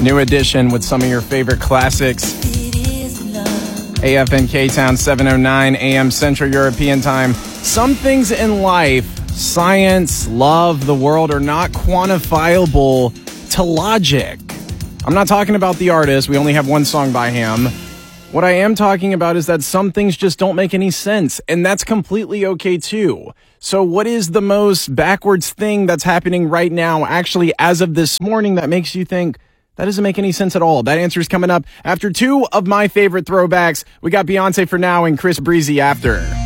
New edition with some of your favorite classics. AFN K-Town, 7:09 a.m. Central European Time. Some things in life, science, love, the world, are not quantifiable to logic. I'm not talking about the artist. We only have one song by him. What I am talking about is that some things just don't make any sense, and that's completely okay too. So what is the most backwards thing that's happening right now, actually as of this morning, that makes you think, that doesn't make any sense at all? That answer is coming up after two of my favorite throwbacks. We got Beyonce for now and Chris Breezy after.